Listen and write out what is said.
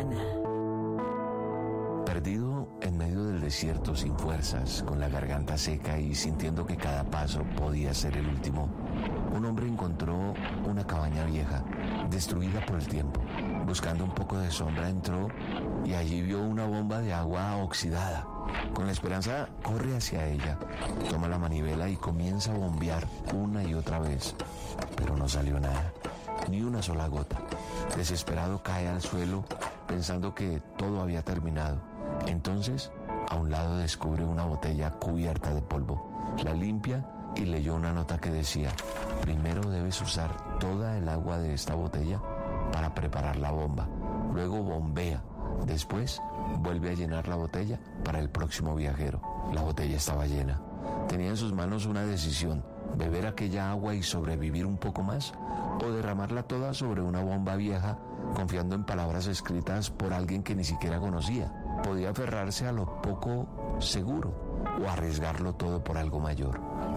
Mañana. Perdido en medio del desierto, sin fuerzas, con la garganta seca y sintiendo que cada paso podía ser el último, un hombre encontró una cabaña vieja, destruida por el tiempo. Buscando un poco de sombra entró y allí vio una bomba de agua oxidada. Con la esperanza corre hacia ella, toma la manivela y comienza a bombear una y otra vez. Pero no salió nada, ni una sola gota. Desesperado cae al suelo pensando que todo había terminado. Entonces, a un lado descubre una botella cubierta de polvo. La limpia y leyó una nota que decía: primero debes usar toda el agua de esta botella para preparar la bomba. Luego bombea. Después vuelve a llenar la botella para el próximo viajero. La botella estaba llena. Tenía en sus manos una decisión: beber aquella agua y sobrevivir un poco más, o derramarla toda sobre una bomba vieja, confiando en palabras escritas por alguien que ni siquiera conocía. Podía aferrarse a lo poco seguro o arriesgarlo todo por algo mayor.